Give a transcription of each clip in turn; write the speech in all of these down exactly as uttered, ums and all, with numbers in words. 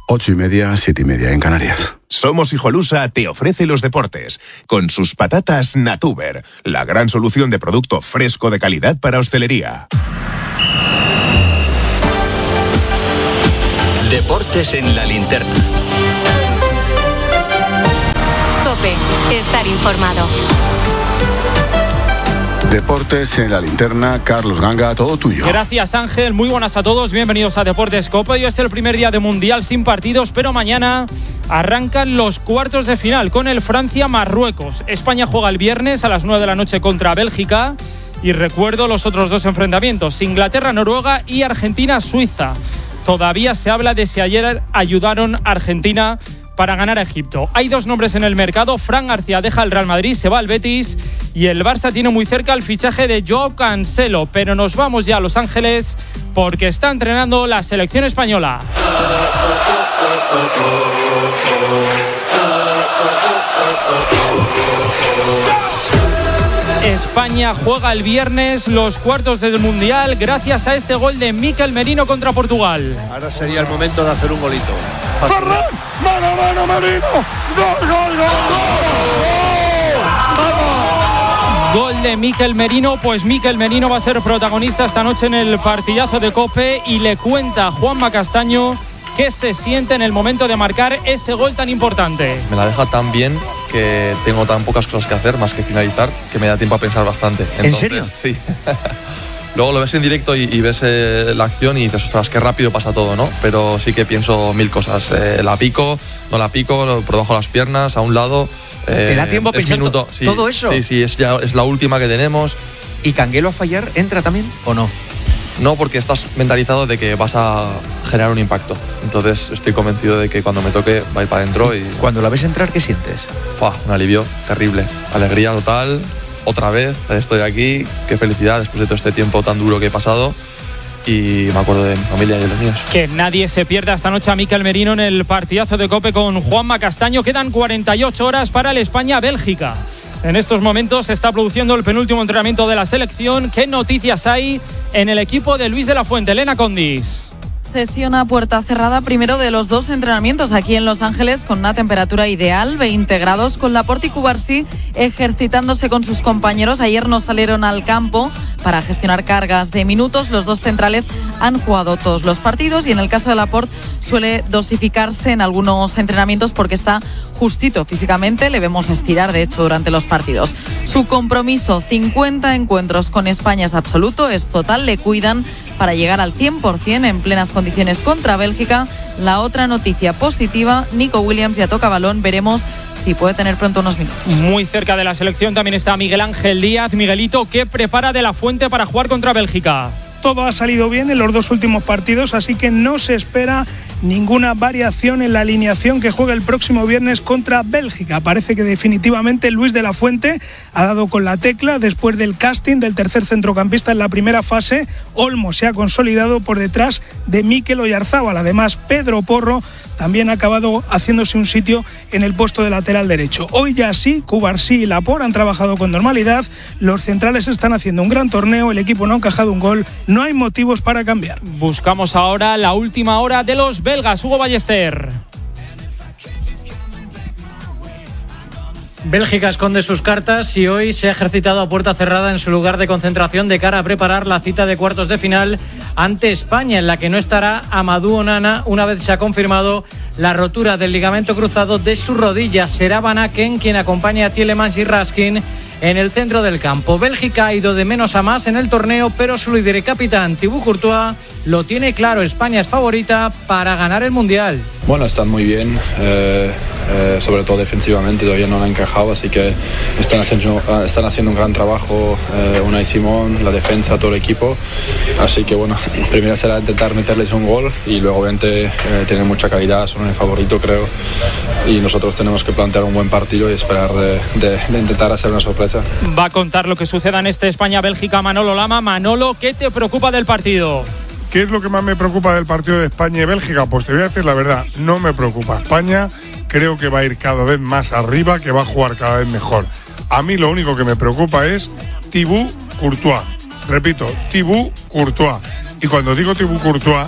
Ocho y media, siete y media en Canarias. Somos Hijolusa te ofrece los deportes con sus patatas Natuber, la gran solución de producto fresco de calidad para hostelería. Deportes en la linterna. COPE, estar informado. Deportes en la linterna, Carlos Ganga, todo tuyo. Gracias, Ángel, muy buenas a todos, bienvenidos a Deportes COPE. Hoy es el primer día de Mundial sin partidos, pero mañana arrancan los cuartos de final con el Francia-Marruecos. España juega el viernes a las nueve de la noche contra Bélgica. Y recuerdo los otros dos enfrentamientos, Inglaterra-Noruega y Argentina-Suiza. Todavía se habla de si ayer ayudaron a Argentina para ganar a Egipto. Hay dos nombres en el mercado. Fran García deja el Real Madrid, se va al Betis, y el Barça tiene muy cerca el fichaje de Joao Cancelo. Pero nos vamos ya a Los Ángeles porque está entrenando la selección española. España juega el viernes los cuartos del Mundial gracias a este gol de Mikel Merino contra Portugal. Ahora sería el momento de hacer un golito. ¡Ferran! ¡Mano, mano, Merino! ¡Gol, gol, gol, gol! Gol de Mikel Merino. Pues Mikel Merino va a ser protagonista esta noche en el partidazo de COPE y le cuenta a Juanma Castaño qué se siente en el momento de marcar ese gol tan importante. Me la deja tan bien que tengo tan pocas cosas que hacer más que finalizar que me da tiempo a pensar bastante. Entonces, ¿en serio? Sí. Luego lo ves en directo y, y ves eh, la acción y dices, ostras, qué rápido pasa todo, ¿no? Pero sí que pienso mil cosas. Eh, la pico, no la pico, por debajo de las piernas, a un lado. Eh, ¿Te da tiempo a pensar minuto, sí, todo eso? Sí, sí, es, ya, es la última que tenemos. ¿Y Canguelo a fallar entra también o no? No, porque estás mentalizado de que vas a generar un impacto. Entonces estoy convencido de que cuando me toque va a ir para adentro. Y cuando la ves entrar, ¿qué sientes? Fua, un alivio terrible, alegría total. Otra vez estoy aquí, qué felicidad después de todo este tiempo tan duro que he pasado. Y me acuerdo de mi familia y de los míos. Que nadie se pierda esta noche a Mikel Merino en el partidazo de COPE con Juanma Castaño. Quedan cuarenta y ocho horas para el España-Bélgica. En estos momentos se está produciendo el penúltimo entrenamiento de la selección. ¿Qué noticias hay en el equipo de Luis de la Fuente? Elena Condis. Sesión a puerta cerrada primero de los dos entrenamientos aquí en Los Ángeles con una temperatura ideal, veinte grados, con Laporte y Cubarsí ejercitándose con sus compañeros. Ayer no salieron al campo para gestionar cargas de minutos. Los dos centrales han jugado todos los partidos y en el caso de Laporte suele dosificarse en algunos entrenamientos porque está justito físicamente, le vemos estirar de hecho durante los partidos. Su compromiso, cincuenta encuentros con España es absoluto, es total, le cuidan para llegar al cien por ciento en plenas condiciones contra Bélgica. La otra noticia positiva, Nico Williams ya toca balón, veremos si puede tener pronto unos minutos. Muy cerca de la selección también está Miguel Ángel Díaz. Miguelito, ¿qué prepara de la Fuente para jugar contra Bélgica? Todo ha salido bien en los dos últimos partidos, así que no se espera ninguna variación en la alineación que juega el próximo viernes contra Bélgica. Parece que definitivamente Luis de la Fuente ha dado con la tecla después del casting del tercer centrocampista en la primera fase. Olmo se ha consolidado por detrás de Mikel Oyarzábal. Además, Pedro Porro también ha acabado haciéndose un sitio en el puesto de lateral derecho. Hoy ya sí, Cubarsí y Laporte han trabajado con normalidad. Los centrales están haciendo un gran torneo. El equipo no ha encajado un gol. No hay motivos para cambiar. Buscamos ahora la última hora de los belgas. Hugo Ballester. Bélgica esconde sus cartas y hoy se ha ejercitado a puerta cerrada en su lugar de concentración de cara a preparar la cita de cuartos de final ante España, en la que no estará Amadou Onana una vez se ha confirmado la rotura del ligamento cruzado de su rodilla. Será Van Aken quien acompañe a Tielemans y Raskin en el centro del campo. Bélgica ha ido de menos a más en el torneo, pero su líder y capitán Thibaut Courtois lo tiene claro. España es favorita para ganar el Mundial. Bueno, están muy bien, eh, eh, sobre todo defensivamente, todavía no han encajado, así que están haciendo, están haciendo un gran trabajo, eh, Unai Simón, la defensa, todo el equipo. Así que bueno, primero será intentar meterles un gol y luego obviamente eh, tienen mucha calidad, son el favorito creo, y nosotros tenemos que plantear un buen partido y esperar de, de, de intentar hacer una sorpresa. Va a contar lo que suceda en este España-Bélgica Manolo Lama. Manolo, ¿qué te preocupa del partido? ¿Qué es lo que más me preocupa del partido de España y Bélgica? Pues te voy a decir la verdad, no me preocupa. España creo que va a ir cada vez más arriba, que va a jugar cada vez mejor. A mí lo único que me preocupa es Thibaut Courtois. Repito, Thibaut Courtois. Y cuando digo Thibaut Courtois,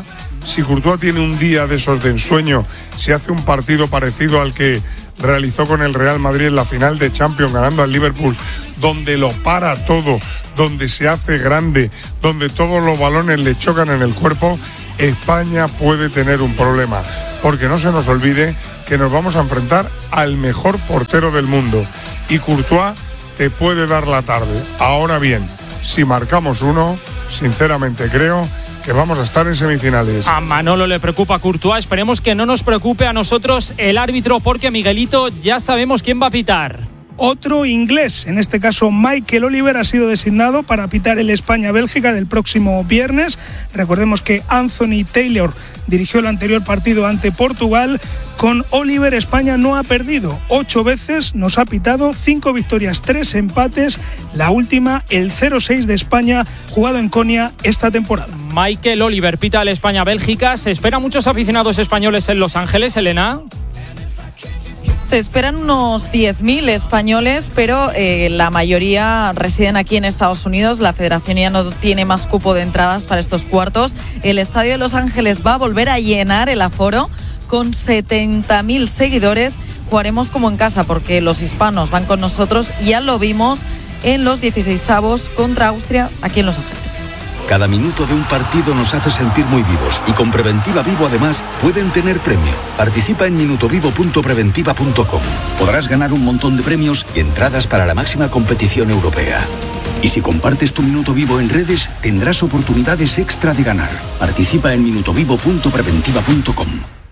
Si Courtois tiene un día de esos de ensueño, si hace un partido parecido al que realizó con el Real Madrid en la final de Champions, ganando al Liverpool, donde lo para todo, donde se hace grande, donde todos los balones le chocan en el cuerpo, España puede tener un problema. Porque no se nos olvide que nos vamos a enfrentar al mejor portero del mundo. Y Courtois te puede dar la tarde. Ahora bien, si marcamos uno, sinceramente creo que vamos a estar en semifinales. A Manolo le preocupa Courtois, esperemos que no nos preocupe a nosotros el árbitro, porque Miguelito, ya sabemos quién va a pitar. Otro inglés, en este caso Michael Oliver, ha sido designado para pitar el España-Bélgica del próximo viernes. Recordemos que Anthony Taylor dirigió el anterior partido ante Portugal. Con Oliver, España no ha perdido. Ocho veces nos ha pitado, cinco victorias, tres empates. La última, el cero seis de España, jugado en Konya esta temporada. Michael Oliver pita el España-Bélgica. ¿Se esperan muchos aficionados españoles en Los Ángeles, Elena? Se esperan unos diez mil españoles, pero eh, la mayoría residen aquí en Estados Unidos. La federación ya no tiene más cupo de entradas para estos cuartos. El estadio de Los Ángeles va a volver a llenar el aforo con setenta mil seguidores. Jugaremos como en casa porque los hispanos van con nosotros. Ya lo vimos en los dieciseisavos contra Austria aquí en Los Ángeles. Cada minuto de un partido nos hace sentir muy vivos y con Preventiva Vivo además pueden tener premio. Participa en minutovivo punto preventiva punto com. Podrás ganar un montón de premios y entradas para la máxima competición europea. Y si compartes tu minuto vivo en redes, tendrás oportunidades extra de ganar. Participa en minutovivo punto preventiva punto com.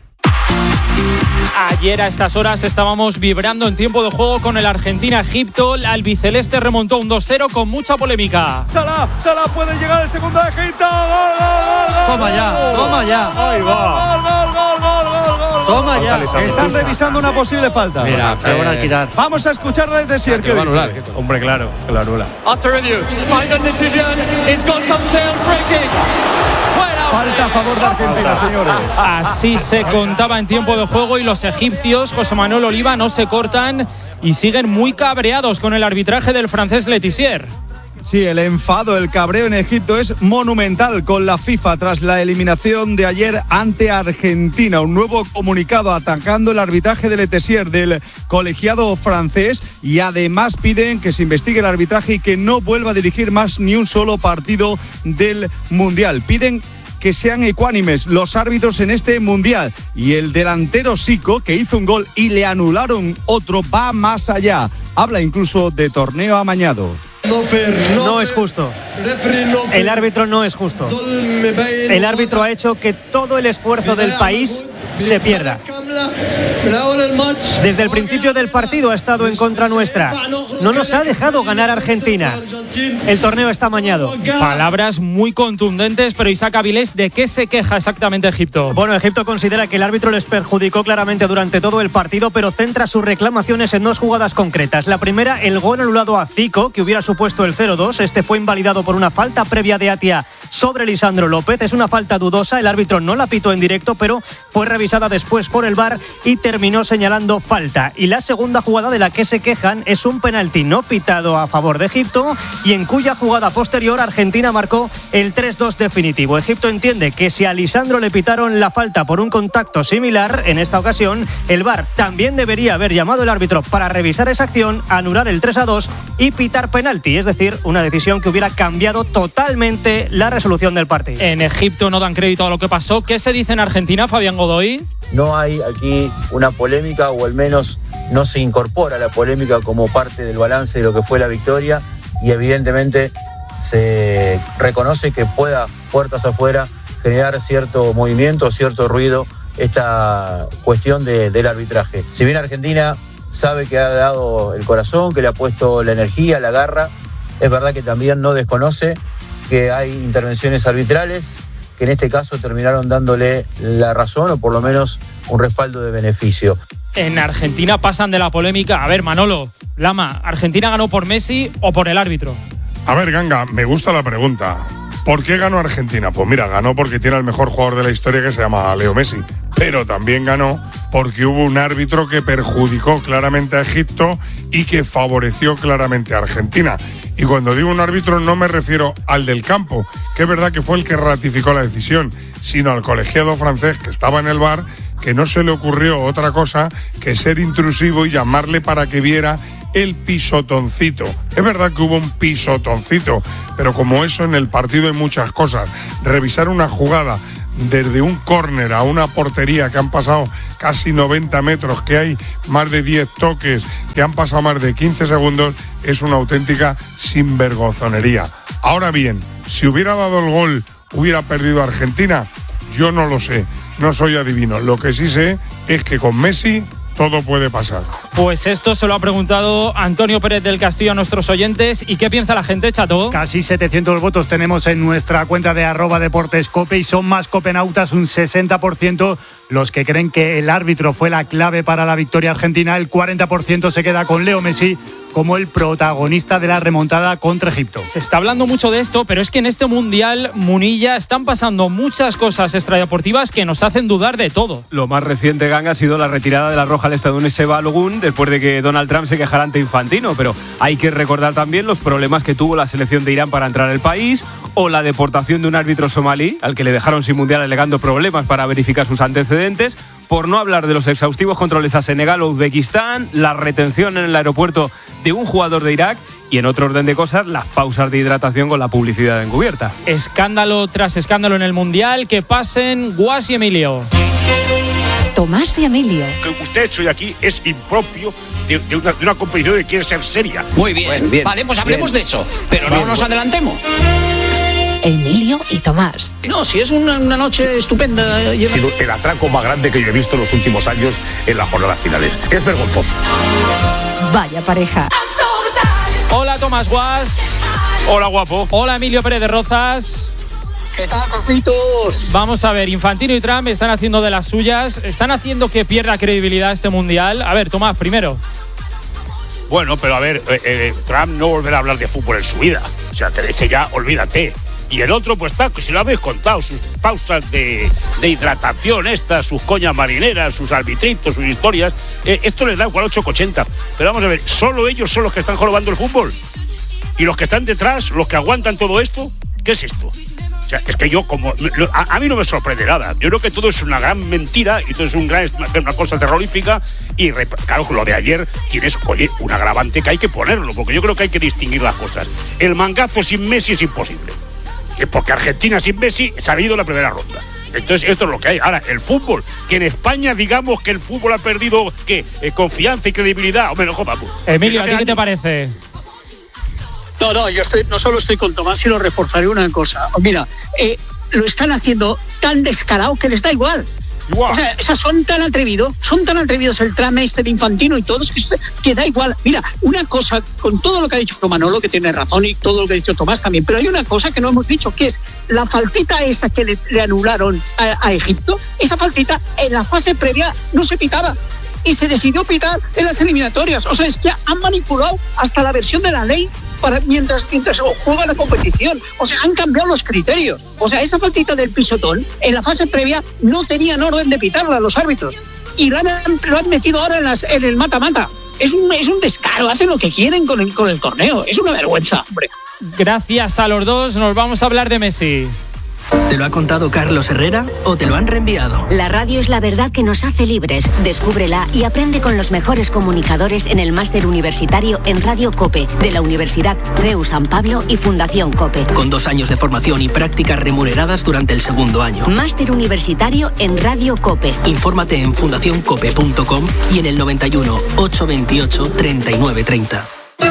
Ayer a estas horas estábamos vibrando en tiempo de juego con el Argentina-Egipto. El albiceleste remontó un dos cero con mucha polémica. Salah, Salah puede llegar el segundo de Egipto. Gol, gol, gol, toma gol, ya, gol, toma gol, ya. Gol, gol, gol, gol, gol, gol, gol. Toma ya. Están revisando una posible falta. Mira, pero van a quitar. Vamos a escucharla desde Sier. ¿Qué dice? Hombre, claro, que lo anula. After review, final decision is Gotham Tail free kick. Falta a favor de Argentina, señores. Así se contaba en tiempo de juego y los egipcios, José Manuel Oliva, no se cortan y siguen muy cabreados con el arbitraje del francés Letizier. Sí, el enfado, el cabreo en Egipto es monumental con la FIFA tras la eliminación de ayer ante Argentina. Un nuevo comunicado atacando el arbitraje de Letizier del colegiado francés y además piden que se investigue el arbitraje y que no vuelva a dirigir más ni un solo partido del Mundial. Piden que sean ecuánimes los árbitros en este Mundial. Y el delantero Zico, que hizo un gol y le anularon otro, va más allá. Habla incluso de torneo amañado. No es justo. El árbitro no es justo. El árbitro ha hecho que todo el esfuerzo del país se pierda. Desde el principio del partido ha estado en contra nuestra. No nos ha dejado ganar Argentina. El torneo está amañado. Palabras muy contundentes, pero Isaac Avilés, ¿de qué se queja exactamente Egipto? Bueno, Egipto considera que el árbitro les perjudicó claramente durante todo el partido, pero centra sus reclamaciones en dos jugadas concretas. La primera, el gol anulado a Zico, que hubiera supuesto el cero dos. Este fue invalidado por una falta previa de Atia sobre Lisandro López. Es una falta dudosa, el árbitro no la pitó en directo, pero fue revisada después por el V A R y terminó señalando falta. Y la segunda jugada de la que se quejan es un penalti no pitado a favor de Egipto y en cuya jugada posterior Argentina marcó el tres dos definitivo. Egipto entiende que si a Lisandro le pitaron la falta por un contacto similar, en esta ocasión el V A R también debería haber llamado al árbitro para revisar esa acción, anular el tres a dos y pitar penalti, es decir, una decisión que hubiera cambiado totalmente la resolución del partido. En Egipto no dan crédito a lo que pasó. ¿Qué se dice en Argentina, Fabián Godoy? No hay aquí una polémica, o al menos no se incorpora la polémica como parte del balance de lo que fue la victoria, y evidentemente se reconoce que pueda, puertas afuera, generar cierto movimiento, cierto ruido esta cuestión de, del arbitraje. Si bien Argentina sabe que ha dado el corazón, que le ha puesto la energía, la garra, es verdad que también no desconoce que hay intervenciones arbitrales que en este caso terminaron dándole la razón o por lo menos un respaldo de beneficio. En Argentina pasan de la polémica. A ver, Manolo, Lama, ¿Argentina ganó por Messi o por el árbitro? A ver, Ganga, me gusta la pregunta. ¿Por qué ganó Argentina? Pues mira, ganó porque tiene al mejor jugador de la historia que se llama Leo Messi. Pero también ganó porque hubo un árbitro que perjudicó claramente a Egipto y que favoreció claramente a Argentina. Y cuando digo un árbitro no me refiero al del campo, que es verdad que fue el que ratificó la decisión, sino al colegiado francés que estaba en el bar, que no se le ocurrió otra cosa que ser intrusivo y llamarle para que viera el pisotoncito. Es verdad que hubo un pisotoncito, pero como eso en el partido hay muchas cosas. Revisar una jugada desde un córner a una portería que han pasado casi noventa metros, que hay más de diez toques, que han pasado más de quince segundos, es una auténtica sinvergonzonería. Ahora bien, si hubiera dado el gol, hubiera perdido Argentina, yo no lo sé, no soy adivino. Lo que sí sé es que con Messi todo puede pasar. Pues esto se lo ha preguntado Antonio Pérez del Castillo a nuestros oyentes. ¿Y qué piensa la gente, Chato? Casi setecientos votos tenemos en nuestra cuenta de arroba Deportes Cope y son más copenautas, un sesenta por ciento los que creen que el árbitro fue la clave para la victoria argentina. El cuarenta por ciento se queda con Leo Messi como el protagonista de la remontada contra Egipto. Se está hablando mucho de esto, pero es que en este Mundial, Munilla, están pasando muchas cosas extradeportivas que nos hacen dudar de todo. Lo más reciente, Ganga, ha sido la retirada de la roja al estadounidense Balogun después de que Donald Trump se quejara ante Infantino, pero hay que recordar también los problemas que tuvo la selección de Irán para entrar al país, o la deportación de un árbitro somalí al que le dejaron sin mundial alegando problemas para verificar sus antecedentes, por no hablar de los exhaustivos controles a Senegal o Uzbekistán, la retención en el aeropuerto de un jugador de Irak y, en otro orden de cosas, las pausas de hidratación con la publicidad encubierta. Escándalo tras escándalo en el Mundial. Que pasen Guas y Emilio. Tomás y Emilio. Lo que usted ha hecho hoy aquí es impropio de, de, una, de una competición que quiere ser seria. Muy bien, bueno, bien vale, pues hablemos bien de eso, pero bien, no nos bueno. adelantemos. Emilio y Tomás. No, si es una, una noche estupenda. Ha sido el atraco más grande que yo he visto en los últimos años en las jornadas finales. Es vergonzoso. Vaya pareja. Hola, Tomás Guas. Hola, guapo. Hola, Emilio Pérez de Rozas. ¿Qué tal, papitos? Vamos a ver, Infantino y Trump están haciendo de las suyas, están haciendo que pierda credibilidad este Mundial. A ver, Tomás, primero. Bueno, pero a ver, eh, eh, Trump no volverá a hablar de fútbol en su vida. O sea, te ese ya, olvídate. Y el otro, pues está, que si lo habéis contado, sus pausas de, de hidratación, estas, sus coñas marineras, sus arbitritos, sus historias, eh, esto les da igual ocho ochenta. Pero vamos a ver, ¿solo ellos son los que están jorobando el fútbol? ¿Y los que están detrás, los que aguantan todo esto? ¿Qué es esto? O sea, es que yo, como a, a mí no me sorprende nada. Yo creo que todo es una gran mentira y todo es un gran, una cosa terrorífica. Y claro, lo de ayer tienes, oye, un agravante que hay que ponerlo, porque yo creo que hay que distinguir las cosas. El mangazo sin Messi es imposible. Porque Argentina sin Messi se ha ido en la primera ronda. Entonces esto es lo que hay. Ahora, el fútbol, que en España digamos que el fútbol ha perdido ¿qué? Eh, confianza y credibilidad. Hombre, no, vamos. Emilio, ¿a ti qué te parece? No, no, yo estoy, no solo estoy con Tomás, sino reforzaré una cosa. Mira, eh, lo están haciendo tan descarado que les da igual. Wow. O sea, o sea, son tan atrevidos, son tan atrevidos el trame este de Infantino y todos, que, que da igual. Mira, una cosa, con todo lo que ha dicho Manolo, que tiene razón, y todo lo que ha dicho Tomás también, pero hay una cosa que no hemos dicho, que es la faltita esa que le, le anularon a, a Egipto. Esa faltita en la fase previa no se pitaba y se decidió pitar en las eliminatorias. O sea, es que han manipulado hasta la versión de la ley para mientras, mientras juega la competición. O sea, han cambiado los criterios. O sea, esa faltita del pisotón en la fase previa no tenían orden de pitarla los árbitros y lo han, lo han metido ahora en, las, en el mata-mata. Es un, es un descaro, hacen lo que quieren con el, con el torneo. Es una vergüenza, hombre. Gracias a los dos, nos vamos a hablar de Messi. ¿Te lo ha contado Carlos Herrera o te lo han reenviado? La radio es la verdad que nos hace libres. Descúbrela y aprende con los mejores comunicadores en el máster universitario en Radio COPE de la Universidad CEU San Pablo y Fundación COPE. Con dos años de formación y prácticas remuneradas durante el segundo año. Máster universitario en Radio COPE. Infórmate en fundación cope punto com y en el noventa y uno, ochocientos veintiocho, treinta y nueve treinta.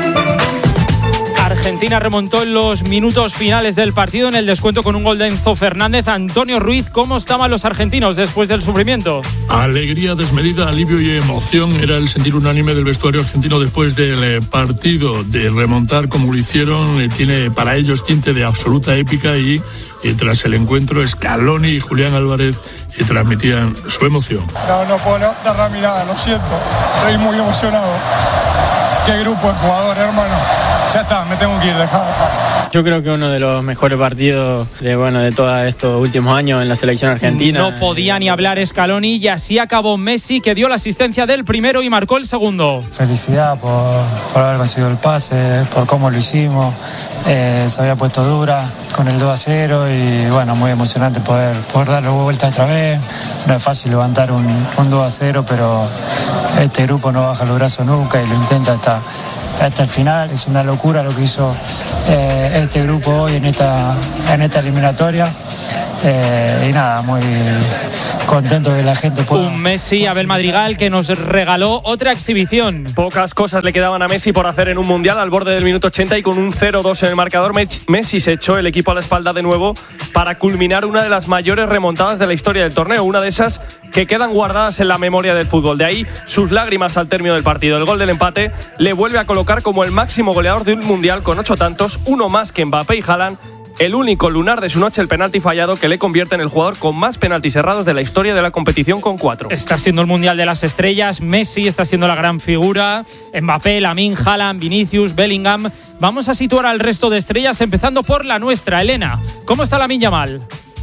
Argentina remontó en los minutos finales del partido en el descuento con un gol de Enzo Fernández. Antonio Ruiz, ¿cómo estaban los argentinos después del sufrimiento? Alegría desmedida, alivio y emoción era el sentir unánime del vestuario argentino después del partido. De remontar como lo hicieron, tiene para ellos tinte de absoluta épica y, y tras el encuentro Scaloni y Julián Álvarez y transmitían su emoción. No, no puedo levantar la mirada, lo siento, estoy muy emocionado. Qué grupo de jugadores, hermano. Ya está, me tengo que ir, dejá, dejá. Yo creo que uno de los mejores partidos de, bueno, de todos estos últimos años en la selección argentina. No podía ni hablar Scaloni y así acabó Messi, que dio la asistencia del primero y marcó el segundo. Felicidad por, por haber conseguido el pase, por cómo lo hicimos. Eh, se había puesto dura con el dos a cero y bueno, muy emocionante poder, poder darle vuelta otra vez. No es fácil levantar un, un dos a cero, pero este grupo no baja los brazos nunca y lo intenta hasta, hasta el final. Es una locura lo que hizo eh, este grupo hoy en esta, en esta eliminatoria. Eh, y nada, muy contento de que la gente pueda... Un Messi, Abel Madrigal, que nos regaló otra exhibición. Pocas cosas le quedaban a Messi por hacer en un Mundial al borde del minuto ochenta y con un cero dos en el marcador, Messi se echó el equipo a la espalda de nuevo para culminar una de las mayores remontadas de la historia del torneo, una de esas que quedan guardadas en la memoria del fútbol. De ahí sus lágrimas al término del partido. El gol del empate le vuelve a colocar como el máximo goleador de un Mundial con ocho tantos, uno más que Mbappé y Haaland. El único lunar de su noche, el penalti fallado, que le convierte en el jugador con más penaltis errados de la historia de la competición con cuatro. Está siendo el Mundial de las Estrellas. Messi está siendo la gran figura. Mbappé, Lamine, Haaland, Vinicius, Bellingham. Vamos a situar al resto de estrellas, empezando por la nuestra, Elena. ¿Cómo está Lamine Yamal?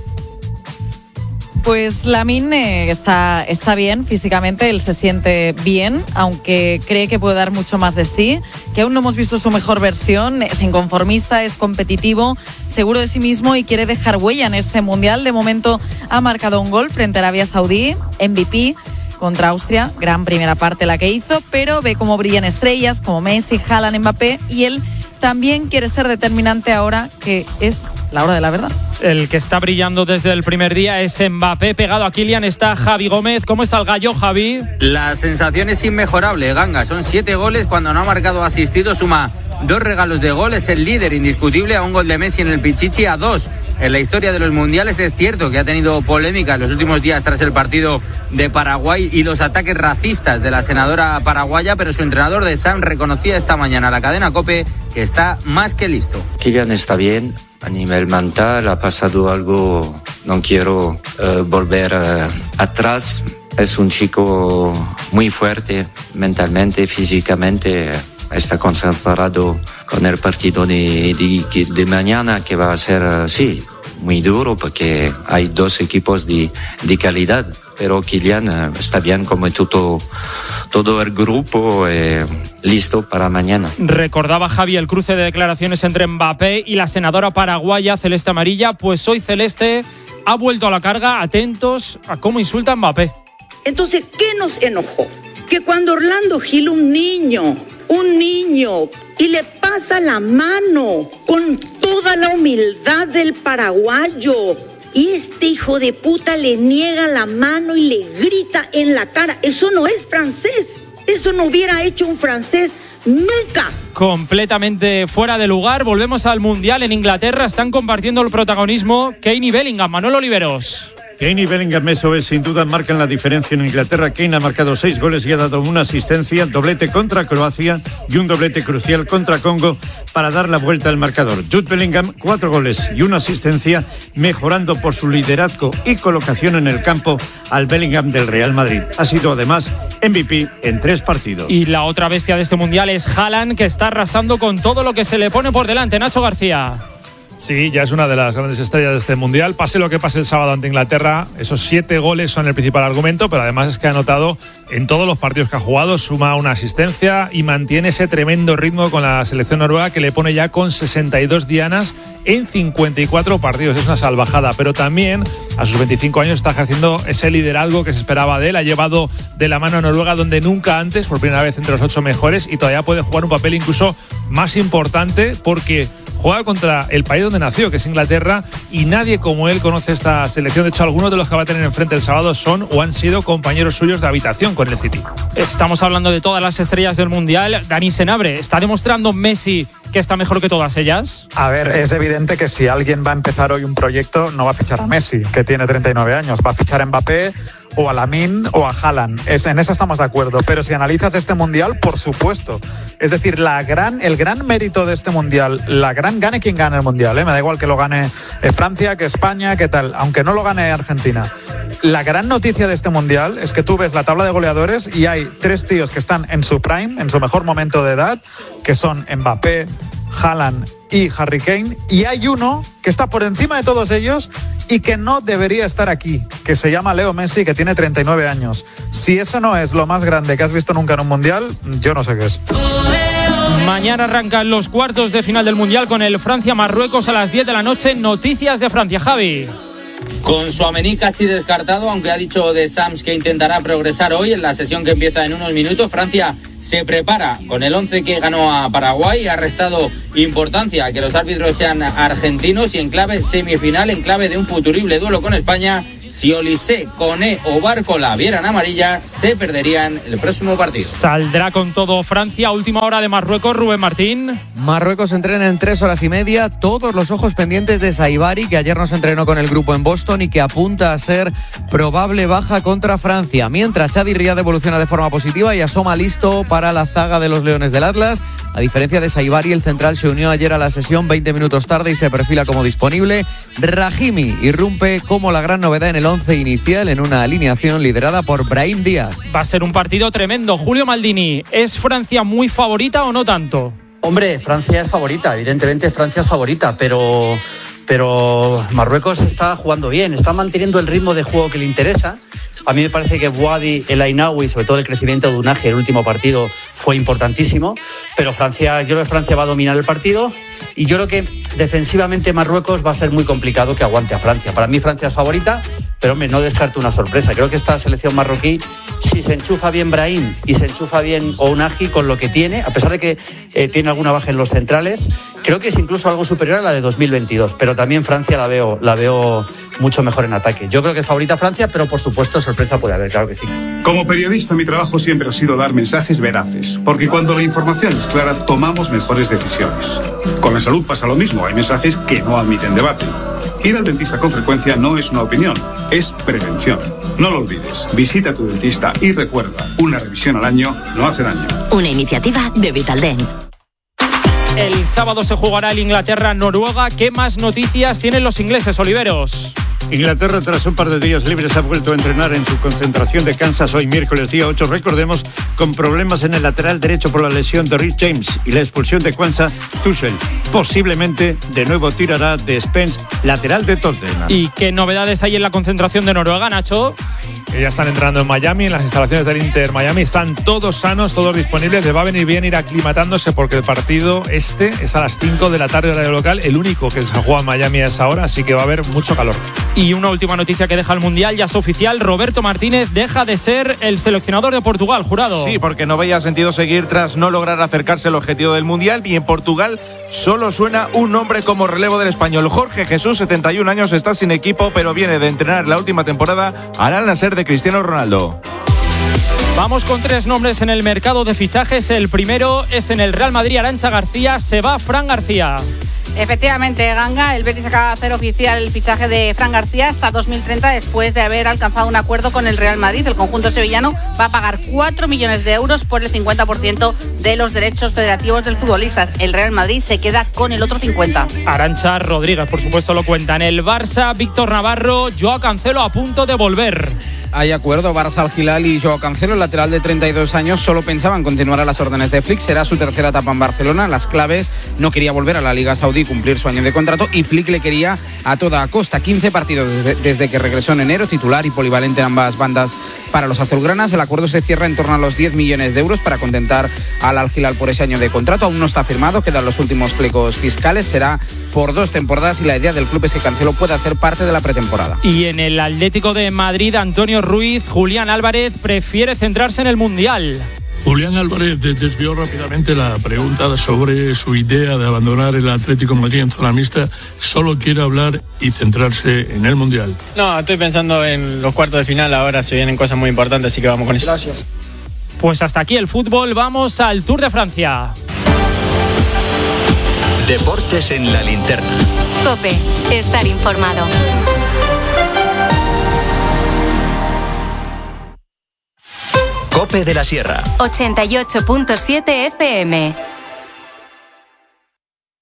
Pues Lamine eh, está, está bien físicamente, él se siente bien, aunque cree que puede dar mucho más de sí, que aún no hemos visto su mejor versión. Es inconformista, es competitivo, seguro de sí mismo y quiere dejar huella en este Mundial. De momento ha marcado un gol frente a Arabia Saudí, M V P contra Austria, gran primera parte la que hizo, pero ve cómo brillan estrellas como Messi, Haaland, Mbappé, y él también quiere ser determinante ahora que es la hora de la verdad. El que está brillando desde el primer día es Mbappé. Pegado a Kylian está Javi Gómez. ¿Cómo está el gallo, Javi? La sensación es inmejorable, Ganga. Son siete goles cuando no ha marcado asistido. Suma dos regalos de gol. Es el líder indiscutible a un gol de Messi en el Pichichi, a dos en la historia de los mundiales. Es cierto que ha tenido polémica en los últimos días tras el partido de Paraguay y los ataques racistas de la senadora paraguaya, pero su entrenador de Sam reconocía esta mañana a la cadena COPE que está más que listo. Kylian está bien. A nivel mental ha pasado algo, no quiero uh, volver uh, atrás. Es un chico muy fuerte mentalmente, físicamente. Está concentrado con el partido de, de, de mañana, que va a ser, uh, sí, muy duro porque hay dos equipos de, de calidad. Pero Kylian uh, está bien como todo, todo el grupo, eh, listo para mañana. Recordaba Javi el cruce de declaraciones entre Mbappé y la senadora paraguaya Celeste Amarilla. Pues hoy Celeste ha vuelto a la carga. Atentos a cómo insulta a Mbappé. Entonces, ¿qué nos enojó? Que cuando Orlando Gil, un niño, un niño, y le pasa la mano con toda la humildad del paraguayo, y este hijo de puta le niega la mano y le grita en la cara. Eso no es francés. Eso no hubiera hecho un francés nunca. Completamente fuera de lugar. Volvemos al Mundial en Inglaterra. Están compartiendo el protagonismo Kane y Bellingham. Manuel Oliveros. Kane y Bellingham, eso es, sin duda marcan la diferencia en Inglaterra. Kane ha marcado seis goles y ha dado una asistencia, doblete contra Croacia y un doblete crucial contra Congo para dar la vuelta al marcador. Jude Bellingham, cuatro goles y una asistencia, mejorando por su liderazgo y colocación en el campo al Bellingham del Real Madrid. Ha sido además M V P en tres partidos. Y la otra bestia de este Mundial es Haaland, que está arrasando con todo lo que se le pone por delante. Nacho García. Sí, ya es una de las grandes estrellas de este Mundial. Pase lo que pase el sábado ante Inglaterra, esos siete goles son el principal argumento, pero además es que ha anotado en todos los partidos que ha jugado, suma una asistencia y mantiene ese tremendo ritmo con la selección noruega, que le pone ya con sesenta y dos dianas en cincuenta y cuatro partidos. Es una salvajada, pero también a sus veinticinco años está ejerciendo ese liderazgo que se esperaba de él. Ha llevado de la mano a Noruega donde nunca antes, por primera vez entre los ocho mejores, y todavía puede jugar un papel incluso más importante porque juega contra el país donde nació, que es Inglaterra, y nadie como él conoce esta selección. De hecho, algunos de los que va a tener enfrente el sábado son o han sido compañeros suyos de habitación con el City. Estamos hablando de todas las estrellas del Mundial. Dani Senabre, ¿está demostrando Messi que está mejor que todas ellas? A ver, es evidente que si alguien va a empezar hoy un proyecto, no va a fichar a Messi, que tiene treinta y nueve años, va a fichar a Mbappé o a Lamine o a Haaland. Es, en eso estamos de acuerdo, pero si analizas este Mundial, por supuesto. Es decir, la gran, el gran mérito de este Mundial, la gran, gane quien gane el Mundial, ¿eh? Me da igual que lo gane Francia, que España, que tal, aunque no lo gane Argentina. La gran noticia de este Mundial es que tú ves la tabla de goleadores y hay tres tíos que están en su prime, en su mejor momento de edad, que son Mbappé, Haaland y Harry Kane, y hay uno que está por encima de todos ellos y que no debería estar aquí, que se llama Leo Messi, que tiene treinta y nueve años. Si eso no es lo más grande que has visto nunca en un mundial, yo no sé qué es. Mañana arrancan los cuartos de final del Mundial con el Francia-Marruecos a las diez de la noche. Noticias de Francia, Javi. Con Tchouaméni casi descartado, aunque ha dicho de Sams que intentará progresar hoy en la sesión que empieza en unos minutos. Francia se prepara con el once que ganó a Paraguay, ha restado importancia a que los árbitros sean argentinos y en clave semifinal, en clave de un futurible duelo con España. Si Olise, Koné o Barcola vieran amarilla, se perderían el próximo partido. Saldrá con todo Francia, última hora de Marruecos, Rubén Martín. Marruecos entrena en tres horas y media, todos los ojos pendientes de Saibari, que ayer nos entrenó con el grupo en Boston y que apunta a ser probable baja contra Francia. Mientras Chadi Riad evoluciona de forma positiva y asoma listo para la zaga de los Leones del Atlas. A diferencia de Saibari, el central se unió ayer a la sesión veinte minutos tarde y se perfila como disponible. Rahimi irrumpe como la gran novedad en el once inicial en una alineación liderada por Brahim Díaz. Va a ser un partido tremendo. Julio Maldini, ¿es Francia muy favorita o no tanto? Hombre, Francia es favorita, evidentemente Francia es favorita, pero, pero Marruecos está jugando bien, está manteniendo el ritmo de juego que le interesa. A mí me parece que Bouhaddi, El Ainaoui, sobre todo el crecimiento de Unaje, el último partido fue importantísimo, pero Francia, yo creo que Francia va a dominar el partido y yo creo que defensivamente Marruecos va a ser muy complicado que aguante a Francia. Para mí Francia es favorita, pero hombre, no descarto una sorpresa. Creo que esta selección marroquí, si se enchufa bien Brahim y se enchufa bien Ounahi con lo que tiene, a pesar de que eh, tiene alguna baja en los centrales, creo que es incluso algo superior a la de dos mil veintidós, pero también Francia la veo, la veo mucho mejor en ataque. Yo creo que es favorita Francia, pero por supuesto sorpresa puede haber, claro que sí. Como periodista, mi trabajo siempre ha sido dar mensajes veraces, porque cuando la información es clara, tomamos mejores decisiones. Con la salud pasa lo mismo, hay mensajes que no admiten debate. Ir al dentista con frecuencia no es una opinión, es prevención. No lo olvides, visita a tu dentista y recuerda, una revisión al año no hace daño. Una iniciativa de Vitaldent. El sábado se jugará el Inglaterra-Noruega. ¿Qué más noticias tienen los ingleses, Oliveros? Inglaterra, tras un par de días libres, ha vuelto a entrenar en su concentración de Kansas hoy miércoles día ocho, recordemos, con problemas en el lateral derecho por la lesión de Rhys James y la expulsión de Kwanza. Tuchel posiblemente de nuevo tirará de Spence, lateral de Tottenham. ¿Y qué novedades hay en la concentración de Noruega, Nacho? Que ya están entrando en Miami, en las instalaciones del Inter Miami. Están todos sanos, todos disponibles. Les va a venir bien ir aclimatándose porque el partido este es a las cinco de la tarde horario local, el único que se juega en Miami a esa hora, así que va a haber mucho calor. Y una última noticia que deja el Mundial, ya es oficial, Roberto Martínez deja de ser el seleccionador de Portugal, Jurado. Sí, porque no veía sentido seguir tras no lograr acercarse al objetivo del Mundial, y en Portugal solo suena un nombre como relevo del español. Jorge Jesús, setenta y un años, está sin equipo, pero viene de entrenar la última temporada al Al Nassr de Cristiano Ronaldo. Vamos con tres nombres en el mercado de fichajes. El primero es en el Real Madrid, Arantxa García, se va Fran García. Efectivamente, Ganga, el Betis acaba de hacer oficial el fichaje de Fran García hasta dos mil treinta después de haber alcanzado un acuerdo con el Real Madrid. El conjunto sevillano va a pagar cuatro millones de euros por el cincuenta por ciento de los derechos federativos del futbolista. El Real Madrid se queda con el otro cincuenta. Arantxa Rodríguez, por supuesto, lo cuenta. En el Barça, Víctor Navarro, Joao Cancelo a punto de volver. Hay acuerdo, Barça Al Hilal y Joao Cancelo, el lateral de treinta y dos años, solo pensaba en continuar a las órdenes de Flick. Será su tercera etapa en Barcelona. Las claves: no quería volver a la Liga Saudí, cumplir su año de contrato, y Flick le quería a toda costa. quince partidos desde, desde que regresó en enero, titular y polivalente en ambas bandas para los azulgranas. El acuerdo se cierra en torno a los diez millones de euros para contentar al Al Hilal por ese año de contrato. Aún no está firmado, quedan los últimos flecos fiscales. Será por dos temporadas y la idea del club es que Cancelo pueda hacer parte de la pretemporada. Y en el Atlético de Madrid, Antonio Ruiz, Julián Álvarez prefiere centrarse en el Mundial. Julián Álvarez desvió rápidamente la pregunta sobre su idea de abandonar el Atlético de Madrid en zona mixta. Solo quiere hablar y centrarse en el Mundial. No, estoy pensando en los cuartos de final. Ahora se vienen cosas muy importantes, así que vamos con eso. Gracias. Pues hasta aquí el fútbol. Vamos al Tour de Francia. Deportes en la linterna. COPE, estar informado. COPE de la Sierra. ochenta y ocho punto siete F M.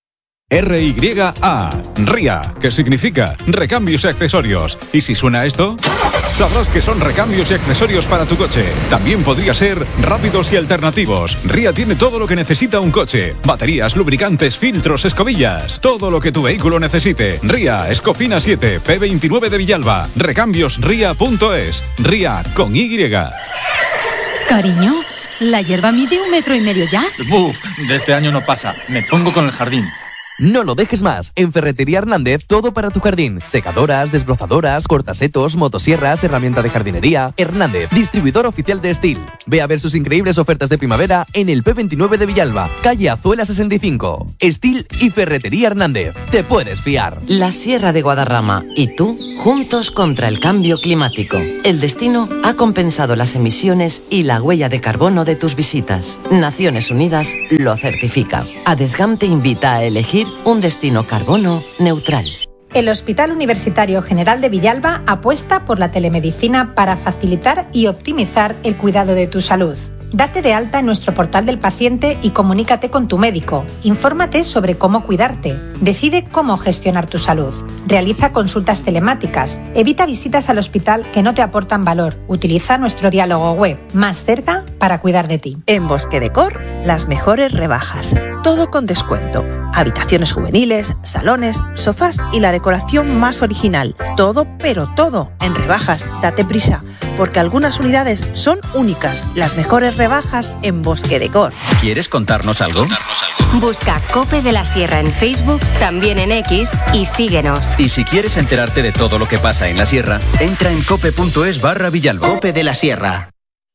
R Y A, R I A, que significa recambios y accesorios. ¿Y si suena esto? Sabrás que son recambios y accesorios para tu coche. También podría ser rápidos y alternativos. R I A tiene todo lo que necesita un coche. Baterías, lubricantes, filtros, escobillas. Todo lo que tu vehículo necesite. R I A, Escopina siete, P veintinueve de Villalba. Recambios R I A punto es. R I A con Y. Cariño, ¿la hierba mide un metro y medio ya? Buf, de este año no pasa. Me pongo con el jardín. No lo dejes más. En Ferretería Hernández, todo para tu jardín. Secadoras, desbrozadoras, cortasetos, motosierras, herramienta de jardinería. Hernández, distribuidor oficial de Steel. Ve a ver sus increíbles ofertas de primavera en el P veintinueve de Villalba, calle Azuela sesenta y cinco. Steel y Ferretería Hernández. Te puedes fiar. La Sierra de Guadarrama y tú, juntos contra el cambio climático. El destino ha compensado las emisiones y la huella de carbono de tus visitas. Naciones Unidas lo certifica. Adesgam te invita a elegir un destino carbono neutral. El Hospital Universitario General de Villalba apuesta por la telemedicina para facilitar y optimizar el cuidado de tu salud. Date de alta en nuestro portal del paciente y comunícate con tu médico. Infórmate sobre cómo cuidarte. Decide cómo gestionar tu salud. Realiza consultas telemáticas. Evita visitas al hospital que no te aportan valor. Utiliza nuestro diálogo web, más cerca para cuidar de ti. En Bosque Decor, las mejores rebajas. Todo con descuento. Habitaciones juveniles, salones, sofás y la decoración más original. Todo, pero todo, en rebajas. Date prisa, porque algunas unidades son únicas. Las mejores rebajas en Bosque Decor. ¿Quieres contarnos algo? Busca Cope de la Sierra en Facebook, también en X, y síguenos. Y si quieres enterarte de todo lo que pasa en la Sierra, entra en cope punto es barra Villalba. Cope de la Sierra.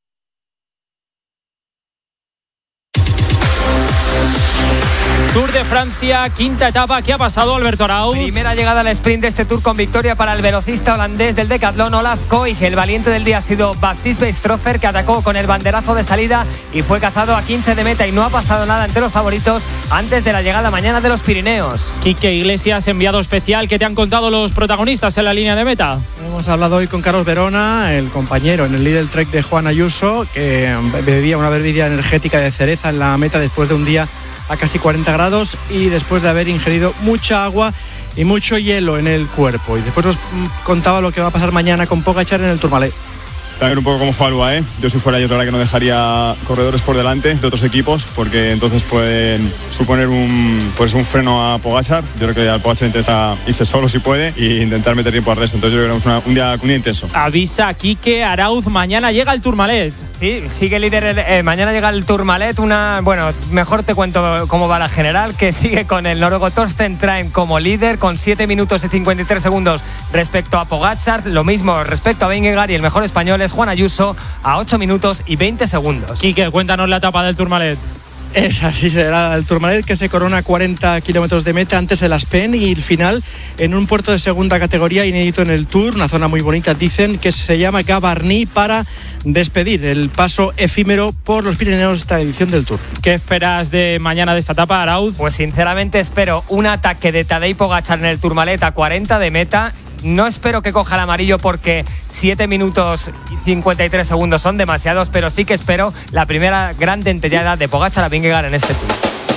Tour de Francia, quinta etapa. ¿Qué ha pasado, Alberto Arauz? Primera llegada al sprint de este Tour con victoria para el velocista holandés del decatlón Olaf Koig. El valiente del día ha sido Baptiste Weistrofer, que atacó con el banderazo de salida y fue cazado a quince de meta, y no ha pasado nada entre los favoritos antes de la llegada mañana de los Pirineos. Quique Iglesias, enviado especial. ¿Qué te han contado los protagonistas en la línea de meta? Hemos hablado hoy con Carlos Verona, el compañero en el Lidl Trek de Juan Ayuso, que bebía una bebida energética de cereza en la meta después de un día a casi cuarenta grados y después de haber ingerido mucha agua y mucho hielo en el cuerpo. Y después nos contaba lo que va a pasar mañana con Pogačar en el Tourmalet. También un poco como juega el U A E. Yo si fuera yo, claro que no dejaría corredores por delante de otros equipos, porque entonces pueden suponer un, pues un freno a Pogačar. Yo creo que al Pogačar interesa irse solo si puede e intentar meter tiempo al resto. Entonces yo creo que es una, un, día, un día intenso. Avisa Quique Arauz, mañana llega el Tourmalet. Sí, sigue líder. Eh, mañana llega el Tourmalet. Una, bueno, mejor te cuento cómo va la general, que sigue con el noruego Torsten Traim como líder, con siete minutos y cincuenta y tres segundos respecto a Pogačar. Lo mismo respecto a Vingegaard, y el mejor español es Juan Ayuso a ocho minutos y veinte segundos. Quique, cuéntanos la etapa del Tourmalet. Es así, será el Tourmalet, que se corona a cuarenta kilómetros de meta, antes el Aspen, y el final en un puerto de segunda categoría inédito en el Tour, una zona muy bonita, dicen, que se llama Gavarnie, para despedir el paso efímero por los Pirineos esta edición del Tour. ¿Qué esperas de mañana de esta etapa, Arauz? Pues sinceramente espero un ataque de Tadej Pogačar en el Tourmalet a cuarenta de meta. No espero que coja el amarillo, porque siete minutos y cincuenta y tres segundos son demasiados, pero sí que espero la primera gran dentellada de Pogačar a Vingegaard en este Tour.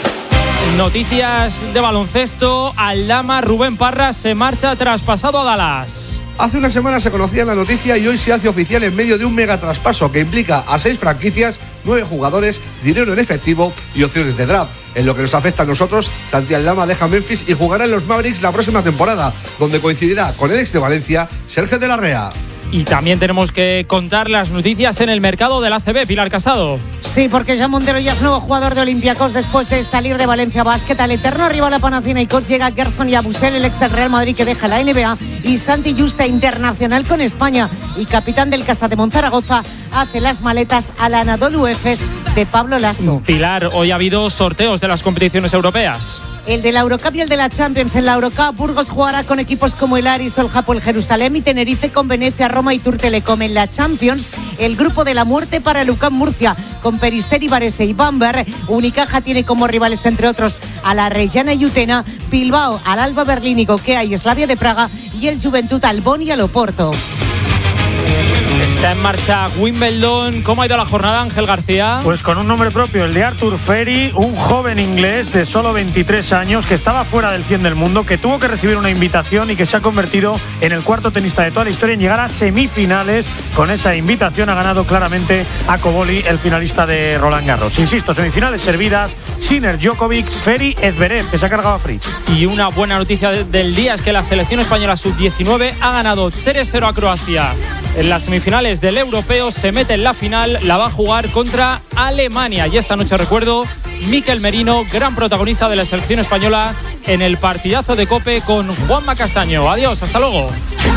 Noticias de baloncesto. Aldama, Rubén Parras se marcha traspasado a Dallas. Hace una semana se conocía la noticia y hoy se hace oficial en medio de un mega traspaso que implica a seis franquicias, nueve jugadores, dinero en efectivo y opciones de draft. En lo que nos afecta a nosotros, Santi Aldama deja Memphis y jugará en los Mavericks la próxima temporada, donde coincidirá con el ex de Valencia, Sergio de la Rea. Y también tenemos que contar las noticias en el mercado del A C B. Pilar Casado. Sí, porque Jan Montero ya es nuevo jugador de Olympiacos después de salir de Valencia Basket. Al eterno rival a Panathinaikos llega Gerson Yabusel, el ex del Real Madrid, que deja la N B A, y Santi Justa, internacional con España y capitán del Casa de Monzaragoza, hace las maletas al Anadolu Efes de Pablo Lasso. Pilar, hoy ha habido sorteos de las competiciones europeas. El de la Eurocup y el de la Champions. En la Eurocup, Burgos jugará con equipos como el Aris, el Japón, el Jerusalén, y Tenerife con Venecia, Roma y Tour Telecom. En la Champions, el grupo de la muerte para el U C A M Murcia, con Peristeri, Varese y Bamberg. Unicaja tiene como rivales, entre otros, a la Reggiana y Utena, Bilbao, al Alba Berlín y Gokea y Slavia de Praga, y el Juventud al Boni y al Oporto. Está en marcha Wimbledon. ¿Cómo ha ido la jornada, Ángel García? Pues con un nombre propio, el de Arthur Ferry, un joven inglés de solo veintitrés años que estaba fuera del cien del mundo, que tuvo que recibir una invitación y que se ha convertido en el cuarto tenista de toda la historia en llegar a semifinales. Con esa invitación ha ganado claramente a Koboli, el finalista de Roland Garros. Insisto, semifinales servidas, Sinner, Djokovic, Ferry, Zverev, que se ha cargado a Fritz. Y una buena noticia del día es que la selección española sub diecinueve ha ganado tres cero a Croacia. En las semifinales del europeo se mete en la final, la va a jugar contra Alemania. Y esta noche, recuerdo, Mikel Merino, gran protagonista de la selección española en el partidazo de COPE con Juanma Castaño. Adiós, hasta luego.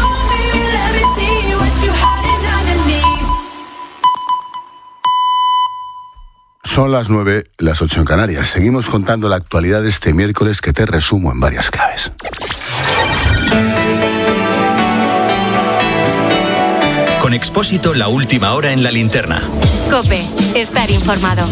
Son las nueve, las ocho en Canarias. Seguimos contando la actualidad de este miércoles que te resumo en varias claves. Con Expósito, la última hora en la linterna. COPE, estar informado.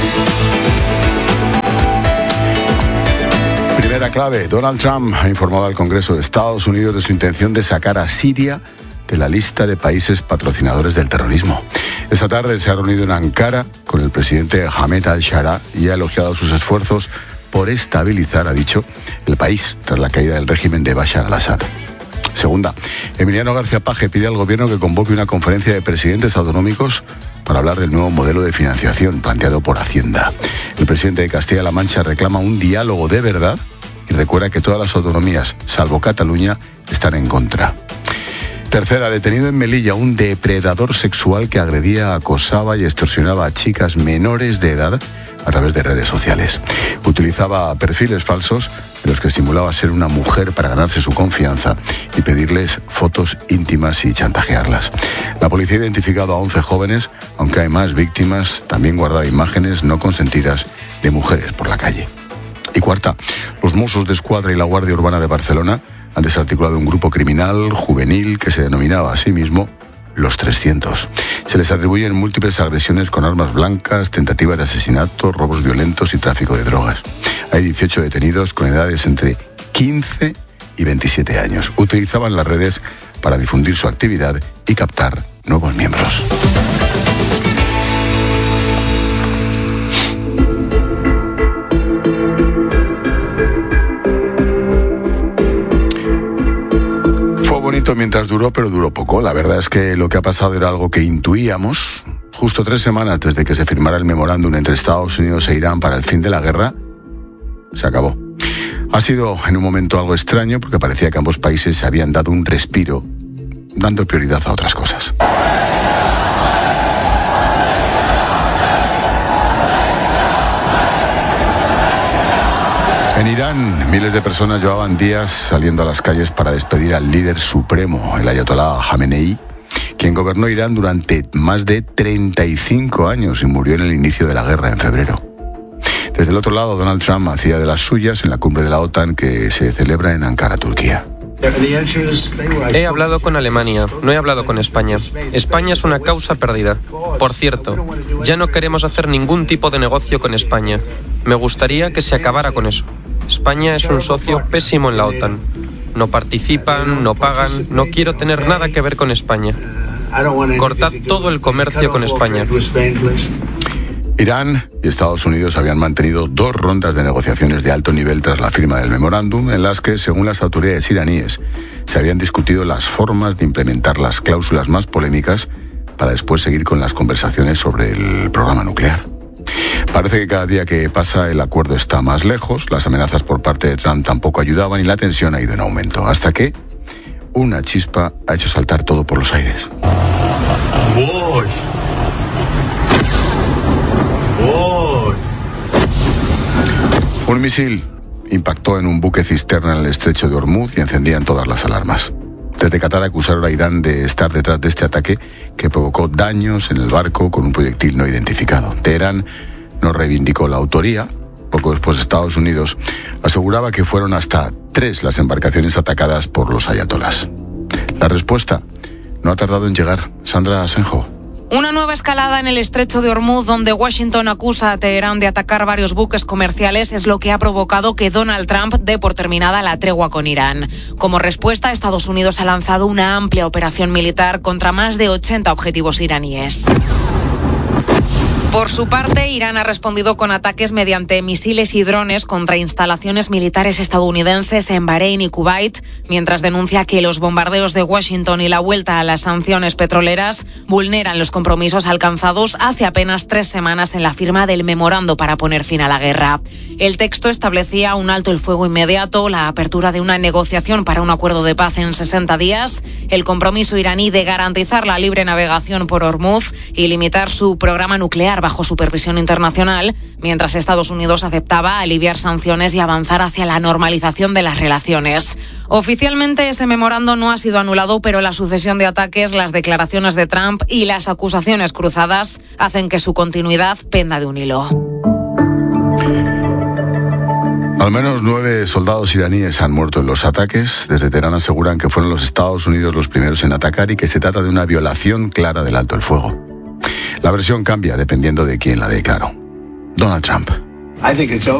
Primera clave, Donald Trump ha informado al Congreso de Estados Unidos de su intención de sacar a Siria de la lista de países patrocinadores del terrorismo. Esta tarde se ha reunido en Ankara con el presidente Ahmed al-Shara y ha elogiado sus esfuerzos por estabilizar, ha dicho, el país tras la caída del régimen de Bashar al-Assad. Segunda, Emiliano García Paje pide al gobierno que convoque una conferencia de presidentes autonómicos para hablar del nuevo modelo de financiación planteado por Hacienda. El presidente de Castilla-La Mancha reclama un diálogo de verdad y recuerda que todas las autonomías, salvo Cataluña, están en contra. Tercera, detenido en Melilla un depredador sexual que agredía, acosaba y extorsionaba a chicas menores de edad a través de redes sociales. Utilizaba perfiles falsos en los que simulaba ser una mujer para ganarse su confianza y pedirles fotos íntimas y chantajearlas. La policía ha identificado a once jóvenes, aunque hay más víctimas, también guardaba imágenes no consentidas de mujeres por la calle. Y cuarta, los Mossos de Escuadra y la Guardia Urbana de Barcelona han desarticulado un grupo criminal juvenil que se denominaba a sí mismo Los trescientos. Se les atribuyen múltiples agresiones con armas blancas, tentativas de asesinato, robos violentos y tráfico de drogas. Hay dieciocho detenidos con edades entre quince y veintisiete años. Utilizaban las redes para difundir su actividad y captar nuevos miembros. Bonito mientras duró, pero duró poco. La verdad es que lo que ha pasado era algo que intuíamos. Justo tres semanas desde que se firmara el memorándum entre Estados Unidos e Irán para el fin de la guerra, se acabó. Ha sido en un momento algo extraño porque parecía que ambos países se habían dado un respiro, dando prioridad a otras cosas. En Irán, miles de personas llevaban días saliendo a las calles para despedir al líder supremo, el ayatolá Jamenei, quien gobernó Irán durante más de treinta y cinco años y murió en el inicio de la guerra en febrero. Desde el otro lado, Donald Trump hacía de las suyas en la cumbre de la OTAN que se celebra en Ankara, Turquía. He hablado con Alemania, no he hablado con España. España es una causa perdida. Por cierto, ya no queremos hacer ningún tipo de negocio con España. Me gustaría que se acabara con eso. España es un socio pésimo en la OTAN. No participan, no pagan, no quiero tener nada que ver con España. Cortad todo el comercio con España. Irán y Estados Unidos habían mantenido dos rondas de negociaciones de alto nivel tras la firma del memorándum, en las que, según las autoridades iraníes, se habían discutido las formas de implementar las cláusulas más polémicas para después seguir con las conversaciones sobre el programa nuclear. Parece que cada día que pasa el acuerdo está más lejos, las amenazas por parte de Trump tampoco ayudaban y la tensión ha ido en aumento, hasta que una chispa ha hecho saltar todo por los aires. ¡Voy! ¡Voy! Un misil impactó en un buque cisterna en el estrecho de Hormuz y encendían todas las alarmas. Desde Qatar acusaron a Irán de estar detrás de este ataque que provocó daños en el barco con un proyectil no identificado. Teherán no reivindicó la autoría. Poco después, Estados Unidos aseguraba que fueron hasta tres las embarcaciones atacadas por los ayatolás. La respuesta no ha tardado en llegar. Sandra Asenjo. Una nueva escalada en el estrecho de Hormuz, donde Washington acusa a Teherán de atacar varios buques comerciales, es lo que ha provocado que Donald Trump dé por terminada la tregua con Irán. Como respuesta, Estados Unidos ha lanzado una amplia operación militar contra más de ochenta objetivos iraníes. Por su parte, Irán ha respondido con ataques mediante misiles y drones contra instalaciones militares estadounidenses en Bahrein y Kuwait, mientras denuncia que los bombardeos de Washington y la vuelta a las sanciones petroleras vulneran los compromisos alcanzados hace apenas tres semanas en la firma del memorando para poner fin a la guerra. El texto establecía un alto el fuego inmediato, la apertura de una negociación para un acuerdo de paz en sesenta días, el compromiso iraní de garantizar la libre navegación por Hormuz y limitar su programa nuclear bajo supervisión internacional, mientras Estados Unidos aceptaba aliviar sanciones y avanzar hacia la normalización de las relaciones. Oficialmente ese memorando no ha sido anulado, pero la sucesión de ataques, las declaraciones de Trump y las acusaciones cruzadas hacen que su continuidad penda de un hilo. Al menos nueve soldados iraníes han muerto en los ataques. Desde Teherán aseguran que fueron los Estados Unidos los primeros en atacar y que se trata de una violación clara del alto el fuego. La versión cambia dependiendo de quién la dé claro. Donald Trump.